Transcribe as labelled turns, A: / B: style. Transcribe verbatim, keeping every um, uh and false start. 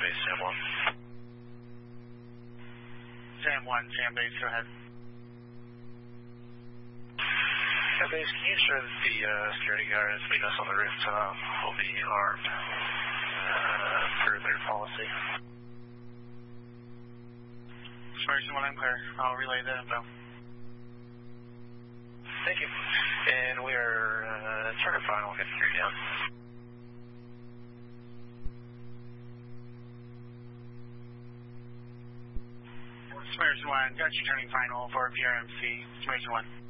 A: base, Sam one.
B: Sam one, Sam base, go ahead.
A: Sam base, can you ensure that the uh, security guards meet us on the rooftop will be armed uh, per their policy?
B: Sumerian one, I'm clear. I'll relay the info.
A: Thank you. And we are uh, target final, get security down.
B: Sumerian one, got you turning final for P R M C. Sumerian one.